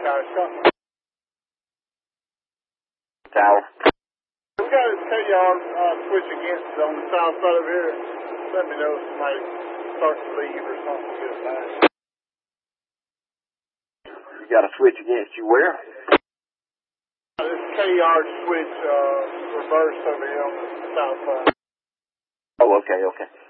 Tower Shop. Tower. We got this KR switch against it on the south side of here. Let me know if somebody starts to leave or something. Get it back. You got a switch against you where? This KR switch reversed over here on the south side. Oh, okay, okay.